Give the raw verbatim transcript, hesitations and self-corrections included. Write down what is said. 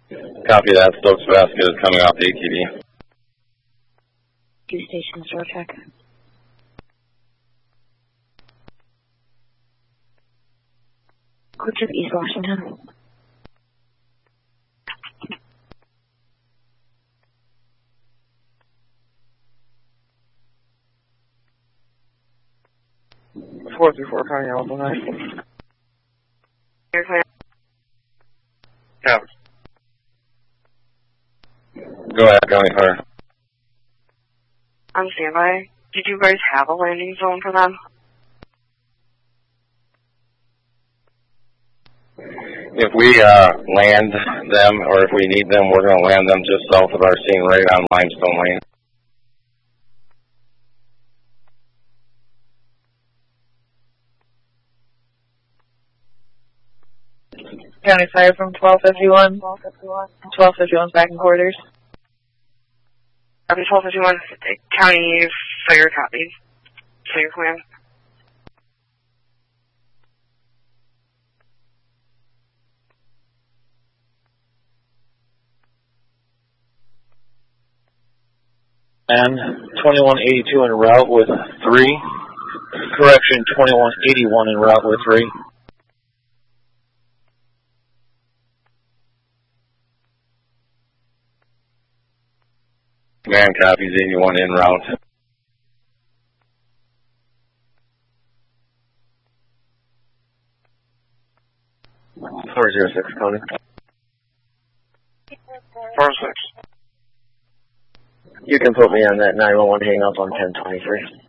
Copy that. Stokes Basket is coming off the A T V. Two stations, door check. Quick trip East Washington. four three four, County Illinois. You're clear. Yeah. Go ahead, County Fire. On standby. Did you guys have a landing zone for them? If we uh, land them, or if we need them, we're going to land them just south of our scene, right on Limestone Lane. County Fire from twelve fifty-one. twelve fifty-one's back in quarters. Copy twelve fifty-one. County Fire copy. Clear command. And twenty-one eighty-two en route with three. Correction, twenty-one eighty-one en route with three. Command copies eighty-one en route. four zero six, County. four six. You can put me on that nine one one hang up on ten twenty-three.